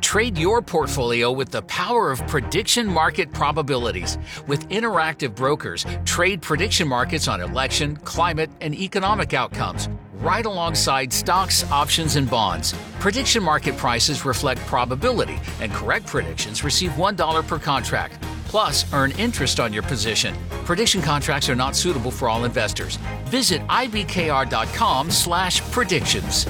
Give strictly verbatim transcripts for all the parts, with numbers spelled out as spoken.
Trade your portfolio with the power of prediction market probabilities. With interactive brokers, trade prediction markets on election, climate, and economic outcomes, right alongside stocks, options, and bonds. Prediction market prices reflect probability, and correct predictions receive one dollar per contract. Plus, earn interest on your position. Prediction contracts are not suitable for all investors. Visit ibkr.com slash predictions.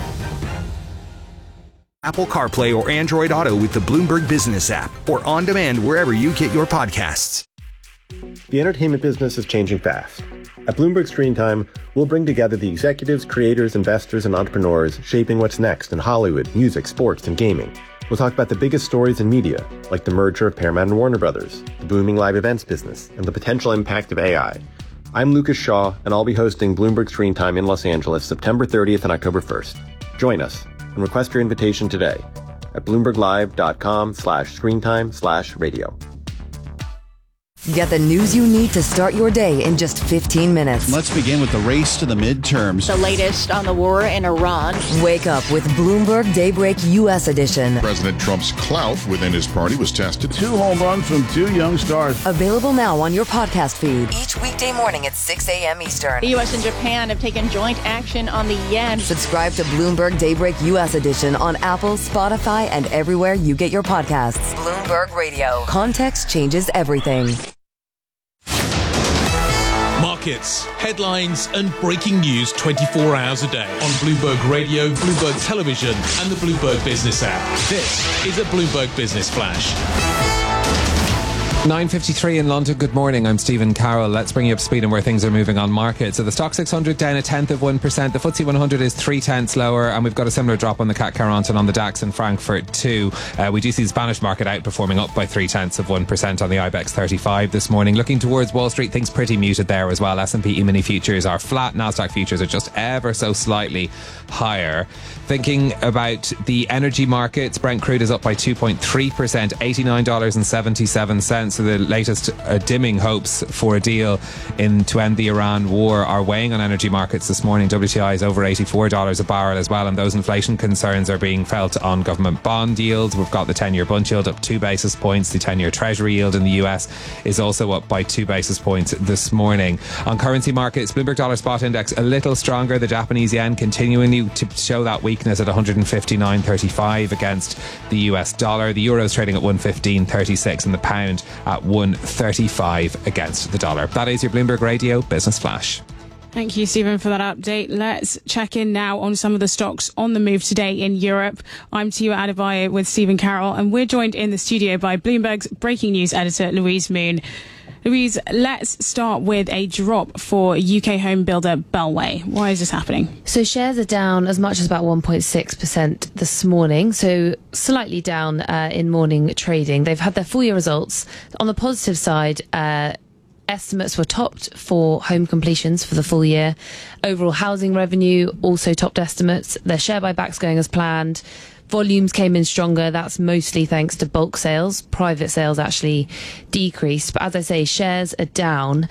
Apple CarPlay or Android Auto with the Bloomberg Business app, or on demand wherever you get your podcasts. The entertainment business is changing fast. At Bloomberg Screen Time, we'll bring together the executives, creators, investors, and entrepreneurs shaping what's next in Hollywood, music, sports, and gaming. We'll talk about the biggest stories in media, like the merger of Paramount and Warner Brothers, the booming live events business, and the potential impact of A I. I'm Lucas Shaw, and I'll be hosting Bloomberg Screen Time in Los Angeles September thirtieth and October first. Join us and request your invitation today at bloomberglive.com slash screentime slash radio. Get the news you need to start your day in just fifteen minutes. Let's begin with the race to the midterms. The latest on the war in Iran. Wake up with Bloomberg Daybreak U S edition. President Trump's clout within his party was tested. Two home runs from two young stars. Available now on your podcast feed. Each weekday morning at six a.m. Eastern. The U S and Japan have taken joint action on the yen. Subscribe to Bloomberg Daybreak U S edition on Apple, Spotify, and everywhere you get your podcasts. Bloomberg Radio. Context changes everything. Markets, headlines, and breaking news twenty-four hours a day on Bloomberg Radio, Bloomberg Television, and the Bloomberg Business app. This is a Bloomberg Business Flash. nine fifty-three in London. Good morning. I'm Stephen Carroll. Let's bring you up to speed on where things are moving on markets. So the Stock six hundred down a tenth of one percent. The F T S E one hundred is three tenths lower, and we've got a similar drop on the C A C quarante and on the DAX in Frankfurt too. Uh, we do see the Spanish market outperforming up by three tenths of one percent on the I BEX thirty-five this morning. Looking towards Wall Street, things pretty muted there as well. S and P E-mini futures are flat. NASDAQ futures are just ever so slightly higher. Thinking about the energy markets, Brent crude is up by two point three percent, eighty-nine dollars and seventy-seven cents. So the latest uh, dimming hopes for a deal in to end the Iran war are weighing on energy markets this morning. W T I is over eighty-four dollars a barrel as well, and those inflation concerns are being felt on government bond yields. We've got the ten-year bund yield up two basis points. The ten-year Treasury yield in the U S is also up by two basis points this morning. On currency markets, Bloomberg Dollar Spot Index a little stronger. The Japanese yen continuing to show that weakness at one hundred fifty-nine thirty-five against the U S dollar. The euro is trading at one fifteen thirty-six, and the pound at one thirty-five against the dollar. That is your Bloomberg Radio Business Flash. Thank you, Stephen, for that update. Let's check in now on some of the stocks on the move today in Europe. I'm Tia Adebayo with Stephen Carroll, and we're joined in the studio by Bloomberg's breaking news editor, Louise Moon. Louise, let's start with a drop for U K home builder Bellway. Why is this happening? So shares are down as much as about one point six percent this morning, so slightly down uh, in morning trading. They've had their full year results. On the positive side, uh, estimates were topped for home completions for the full year. Overall housing revenue also topped estimates. Their share buybacks going as planned. Volumes came in stronger. That's mostly thanks to bulk sales. Private sales actually decreased. But as I say, shares are down.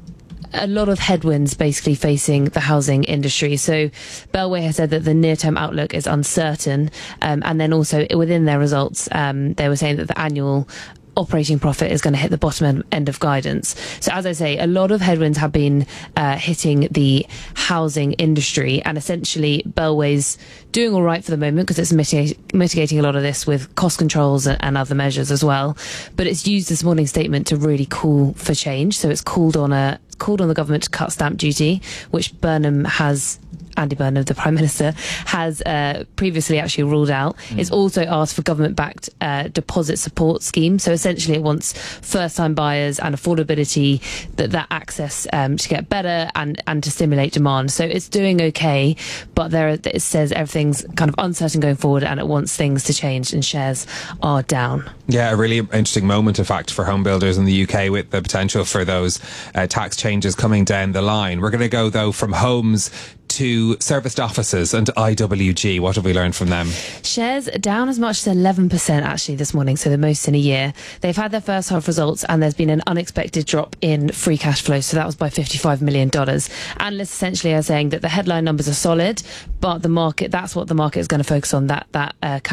A lot of headwinds basically facing the housing industry. So Bellway has said that the near-term outlook is uncertain. Um, and then also within their results, um, they were saying that the annual operating profit is going to hit the bottom end of guidance. So as I say, a lot of headwinds have been uh, hitting the housing industry, and essentially Bellway's doing all right for the moment because it's mitigate, mitigating a lot of this with cost controls and, and other measures as well. But it's used this morning's statement to really call for change. So it's called on a called on the government to cut stamp duty, which Burnham has Andy Burnham, the Prime Minister, has uh, previously actually ruled out. Mm. It's also asked for government-backed uh, deposit support scheme. So essentially it wants first-time buyers and affordability, that, that access um, to get better and, and to stimulate demand. So it's doing okay, but there it says everything's kind of uncertain going forward and it wants things to change, and shares are down. Yeah, a really interesting moment, in fact, for home builders in the U K with the potential for those uh, tax changes coming down the line. We're going to go, though, from homes to serviced offices and I W G. What have we learned from them? Shares down as much as eleven percent actually this morning, so the most in a year. They've had their first half results and there's been an unexpected drop in free cash flow, so that was by fifty-five million dollars. Analysts essentially are saying that the headline numbers are solid, but the market, that's what the market is going to focus on, that, that uh,